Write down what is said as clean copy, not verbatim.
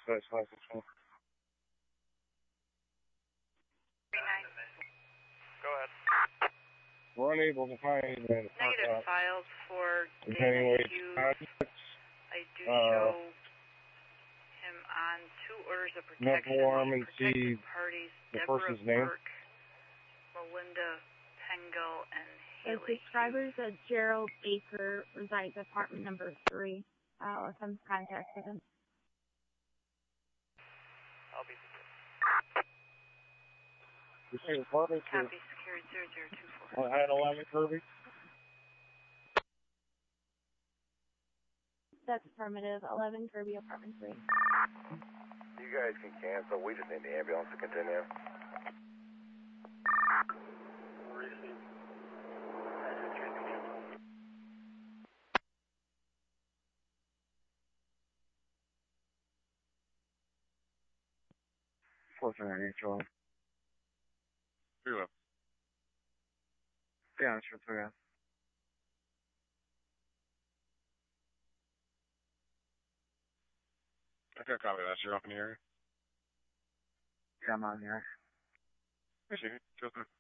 That's license one. Go ahead. We're unable to find anything in the parking Negative lot. files for Anyway, David Hughes. I do show him on 2 orders of protection. Form and see parties, the Deborah person's name. Burke, Melinda Pengel, and The Haley subscriber said Gerald Baker resides at apartment number 3. I'll attempt to contact him. I'll be secure. You say apartment 2? Copy, secured 0024. On Highway 11, Kirby? That's affirmative. 11 Kirby, apartment 3. You guys can cancel. We just need the ambulance to continue. Receive. 438, Joel. 3 Yeah, sure, 3. Okay, copy that. You're up in the area? Yeah, I'm on here. I see. Feel good.